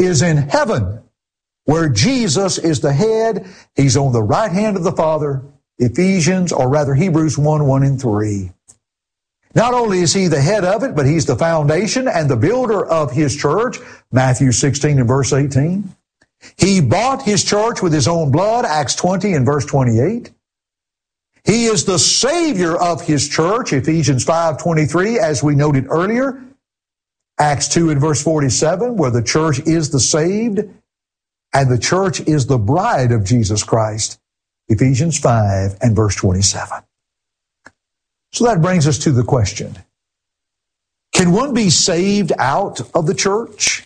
is in heaven, where Jesus is the head. He's on the right hand of the Father. Hebrews 1, 1 and 3. Not only is he the head of it, but he's the foundation and the builder of his church. Matthew 16 and verse 18. He bought his church with his own blood. Acts 20 and verse 28. He is the Savior of his church. Ephesians 5:23, as we noted earlier. Acts 2 and verse 47, where the church is the saved and the church is the bride of Jesus Christ. Ephesians 5 and verse 27. So that brings us to the question, can one be saved out of the church?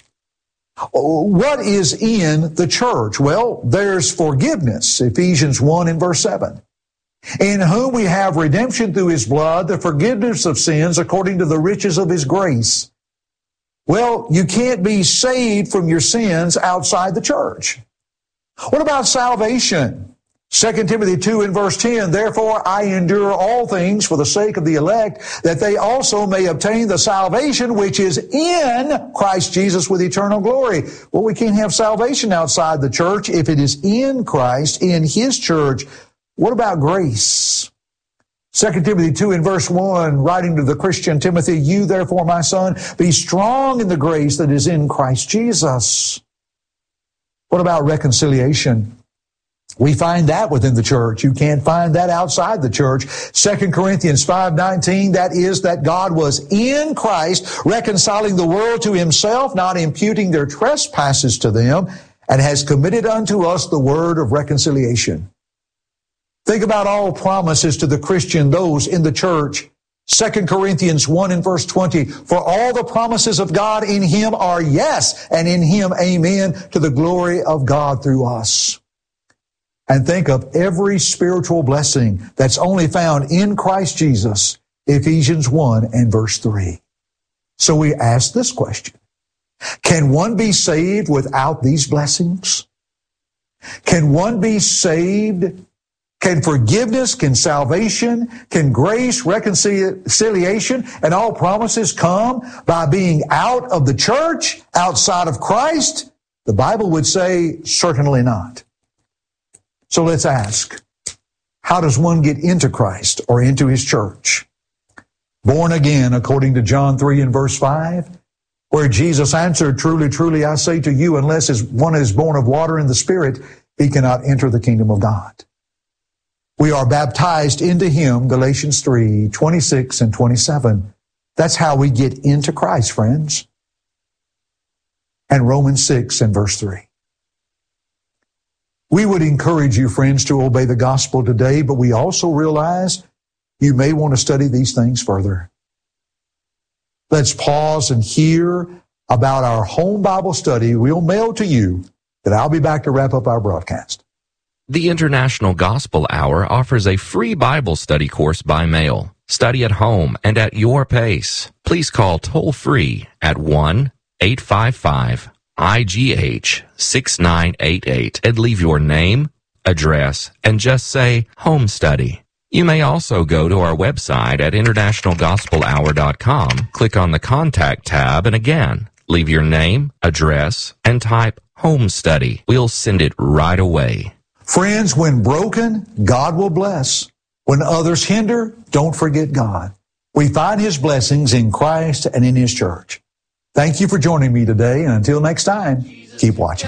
What is in the church? Well, there's forgiveness, Ephesians 1 and verse 7. In whom we have redemption through his blood, the forgiveness of sins according to the riches of his grace. Well, you can't be saved from your sins outside the church. What about salvation? 2 Timothy 2 and verse 10, therefore I endure all things for the sake of the elect, that they also may obtain the salvation which is in Christ Jesus with eternal glory. Well, we can't have salvation outside the church if it is in Christ, in his church. What about grace? 2 Timothy 2 and verse 1, writing to the Christian Timothy, you therefore, my son, be strong in the grace that is in Christ Jesus. What about reconciliation? We find that within the church. You can't find that outside the church. 2 Corinthians 5:19, that is that God was in Christ, reconciling the world to himself, not imputing their trespasses to them, and has committed unto us the word of reconciliation. Think about all promises to the Christian, those in the church. 2 Corinthians 1 and verse 20, for all the promises of God in him are yes, and in him amen, to the glory of God through us. And think of every spiritual blessing that's only found in Christ Jesus, Ephesians 1 and verse 3. So we ask this question, can one be saved without these blessings? Can one be saved? Can forgiveness, can salvation, can grace, reconciliation, and all promises come by being out of the church, outside of Christ? The Bible would say, certainly not. So let's ask, how does one get into Christ or into his church? Born again, according to John 3 and verse 5, where Jesus answered, truly, truly, I say to you, unless one is born of water and the Spirit, he cannot enter the kingdom of God. We are baptized into him, Galatians 3, 26 and 27. That's how we get into Christ, friends. And Romans 6 and verse 3. We would encourage you, friends, to obey the gospel today, but we also realize you may want to study these things further. Let's pause and hear about our home Bible study. We'll mail to you, that I'll be back to wrap up our broadcast. The International Gospel Hour offers a free Bible study course by mail. Study at home and at your pace. Please call toll-free at 1-855-IGH-6988 and leave your name, address, and just say Home Study. You may also go to our website at internationalgospelhour.com, click on the Contact tab, and again, leave your name, address, and type Home Study. We'll send it right away. Friends, when broken, God will bless. When others hinder, don't forget God. We find his blessings in Christ and in his church. Thank you for joining me today, and until next time, keep watching.